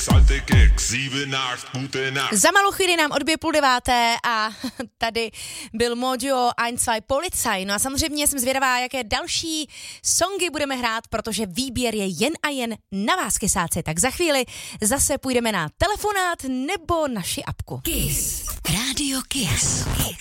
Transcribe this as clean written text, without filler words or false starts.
Za malou chvíli nám odbije 8:30 a tady byl Mojo Ein, zwei Polizei. No a samozřejmě jsem zvědavá, jaké další songy budeme hrát, protože výběr je jen a jen na vás, kysáci. Tak za chvíli zase půjdeme na telefonát nebo naši apku. Kiss. Radio Kiss.